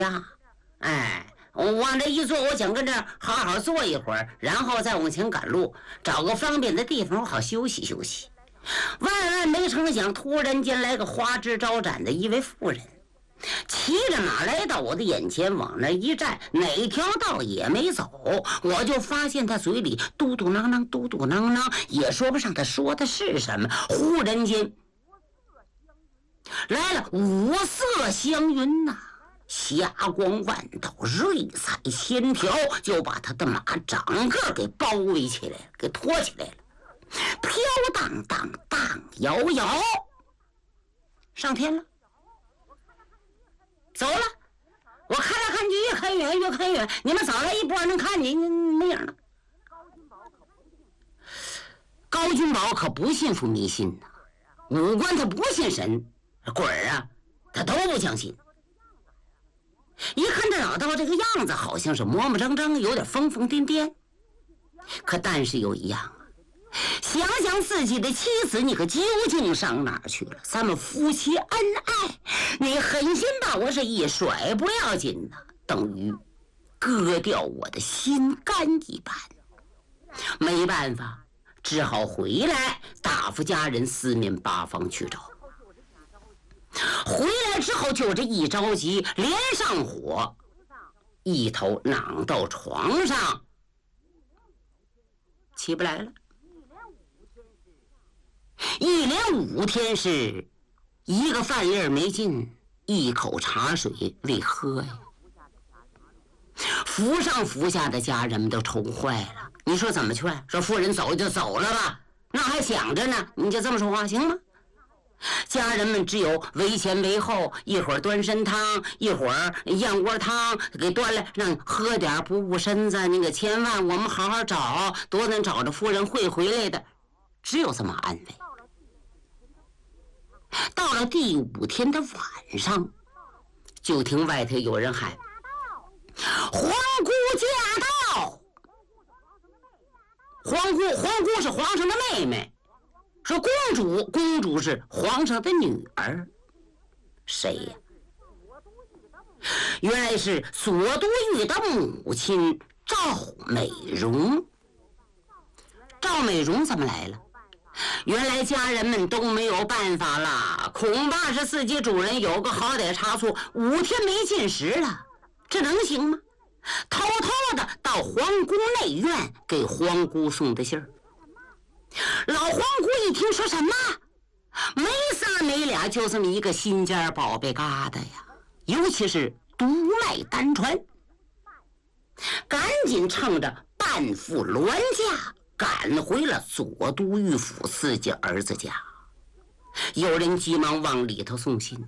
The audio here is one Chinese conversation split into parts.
呀，哎，我往这一坐，我想跟这好好坐一会儿，然后再往前赶路，找个方便的地方我好休息休息。万万没成想，突然间来个花枝招展的一位妇人，骑着马来到我的眼前，往那一站，哪条道也没走，我就发现他嘴里嘟嘟囔囔，嘟嘟囔囔，也说不上他说的是什么。忽然间来了五色祥云呐，霞光万道，瑞彩千条，就把他的马整个给包围起来了，给拖起来了，飘荡荡，荡摇摇，上天了，走了。我看来看去，越看远，越看远。你们早来一波，能看见没影了。高君宝可不信服迷信呐，五官他不信神，鬼儿啊，他都不相信。一看这老道这个样子，好像是磨磨蹭蹭，有点疯疯癫癫。可但是有一样啊，想想自己的妻子，你可究竟上哪儿去了？咱们夫妻恩爱，你狠心把我是一甩不要紧呐，等于割掉我的心肝一般。没办法，只好回来答复家人，四面八方去找。回来之后就这一着急，连上火，一头攮到床上，起不来了。一连5天是一个饭粒没进，一口茶水未喝呀。扶上扶下的家人们都愁坏了。你说怎么劝？说夫人走就走了吧，那还想着呢，你就这么说话行吗？家人们只有围前围后，一会儿端参汤，一会儿燕窝汤，给端来让喝点补补身子。你可千万我们好好找，多能找着夫人会回来的，只有这么安慰。到了第5天的晚上，就听外头有人喊：“皇姑驾到！”皇姑是皇上的妹妹，说公主是皇上的女儿。谁呀？原来是左都尉的母亲赵美容。赵美容怎么来了？原来家人们都没有办法了，恐怕是自己主人有个好歹差错，5天没进食了，这能行吗？偷偷的到皇宫内院给皇姑送的信儿。老皇姑一听说什么，没仨没俩，就这么一个心尖宝贝疙瘩呀，尤其是独脉单传，赶紧乘着半副銮驾赶回了左都御府自己儿子家。有人急忙往里头送信，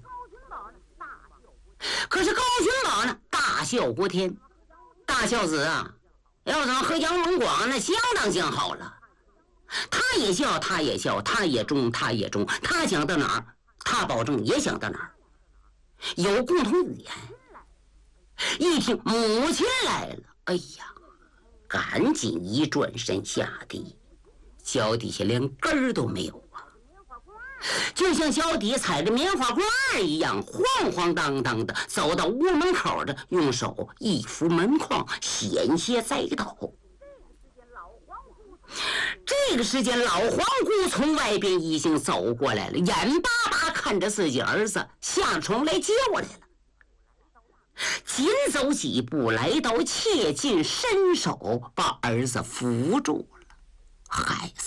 可是高君宝呢，大笑过天，大孝子啊，要怎么和杨文广那相当相好了。他也笑，他也笑，他也中，他也中，他想到哪儿，他保证也想到哪儿，有共同语言。一听母亲来了，哎呀，赶紧一转身下地，脚底下连根儿都没有啊，就像脚底踩着棉花棍一样，晃晃荡荡的走到屋门口的，用手一扶门框，险些栽倒。这个时间老皇姑从外边已经走过来了，眼巴巴看着自己儿子下床来接我来了。紧走几步来到，切近伸手把儿子扶住了。孩子，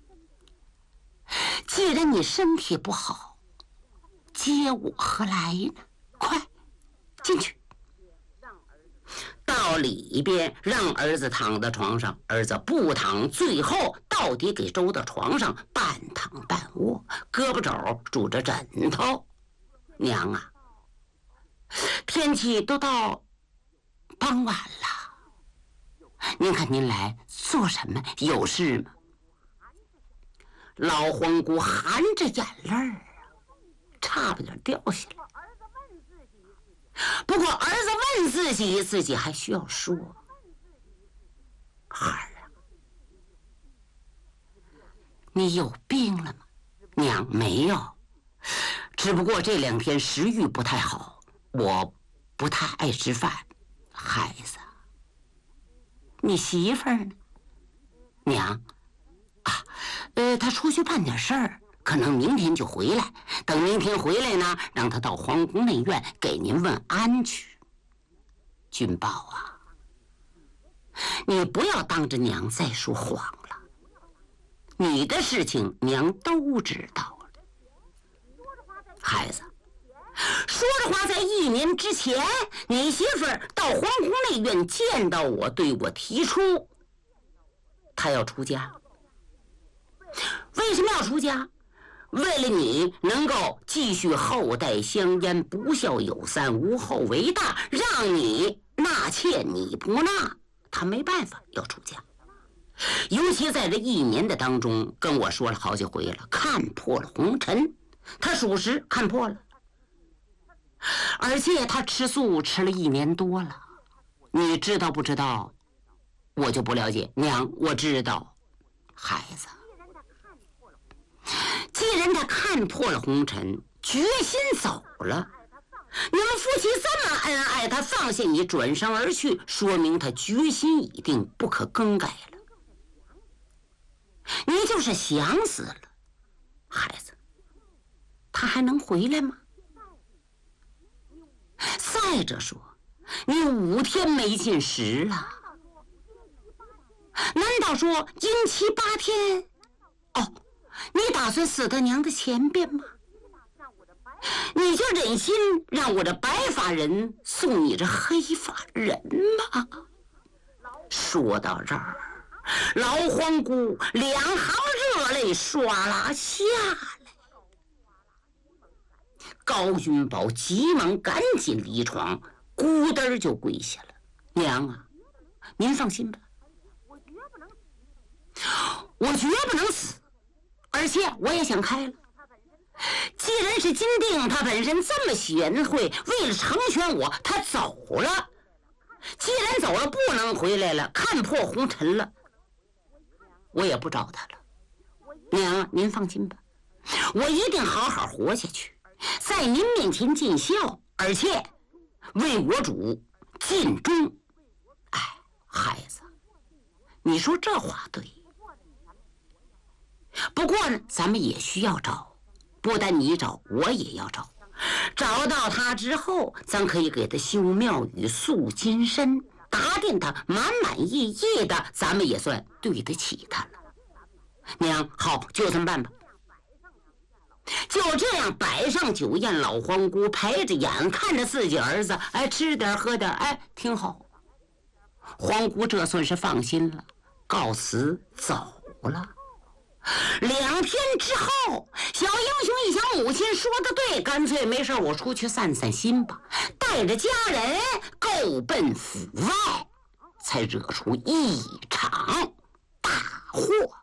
既然你身体不好，接我何来呢？快进去。到里边让儿子躺在床上，儿子不躺，最后到底给周到床上，半躺半卧，胳膊肘拄着枕头。娘啊，天气都到傍晚了，您看您来做什么？有事吗？老皇姑含着眼泪儿，差不点掉下来。不过儿子问自己，自己还需要说：“孩儿啊，你有病了吗？”娘，没有，只不过这2天食欲不太好，我不太爱吃饭。孩子，你媳妇儿呢？娘，她出去办点事儿，可能明天就回来。等明天回来呢，让她到皇宫内院给您问安去。君宝啊，你不要当着娘再说谎了。你的事情娘都知道了。孩子，说着话，在1年之前，你媳妇儿到皇宫内院见到我，对我提出她要出家。为什么要出家？为了你能够继续后代香烟，不孝有三，无后为大，让你纳妾你不纳，他没办法要出家。尤其在这1年的当中，跟我说了好几回了，看破了红尘，他属实看破了，而且他吃素吃了1年多了，你知道不知道？我就不了解。娘，我知道。孩子，既然他看破了红尘，决心走了，你们夫妻这么恩爱，他放下你转身而去，说明他决心已定，不可更改了。你就是想死了，孩子，他还能回来吗？再者说，你5天没进食了，难道说阴期8天？哦，你打算死在娘的前边吗？你就忍心让我这白发人送你这黑发人吗？说到这儿，老皇姑2行热泪唰啦下来。高君宝急忙赶紧离床，咕噔就跪下了。娘啊，您放心吧，我绝不能死，而且我也想开了。既然是金定他本身这么贤惠，为了成全我，他走了。既然走了，不能回来了，看破红尘了，我也不找他了。娘，您放心吧，我一定好好活下去，在您面前尽孝，而且为我主尽忠。哎，孩子，你说这话对。不过呢，咱们也需要找，不但你找，我也要找。找到他之后，咱可以给他修庙宇、塑金身，打点他满满意意的，咱们也算对得起他了。娘，好，就这么办吧。就这样摆上酒宴，老皇姑陪着眼看着自己儿子，吃点喝点，挺好。皇姑这算是放心了，告辞走了。2天之后，小英雄一想母亲说的对，干脆没事我出去散散心吧，带着家人够奔府外，才惹出一场大祸。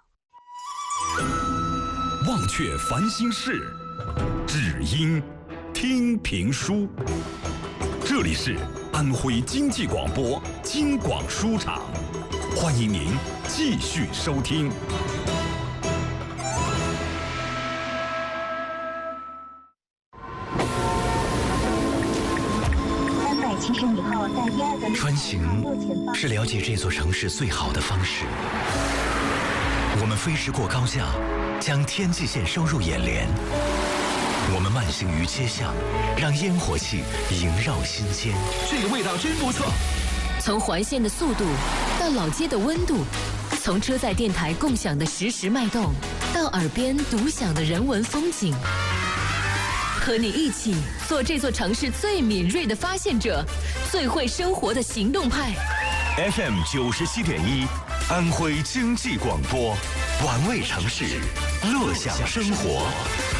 忘却烦心事，只因听评书。这里是安徽经济广播京广书场，欢迎您继续收听。 穿行是了解这座城市最好的方式。我们飞驰过高架，将天际线收入眼帘；我们慢行于街巷，让烟火气萦绕心间。 这个味道真不错。 从环线的速度到老街的温度，从车载电台共享的实时脉动，到耳边独享的人文风景。和你一起做这座城市最敏锐的发现者，最会生活的行动派。 FM 97.1，安徽经济广播，玩味城市，乐享生活。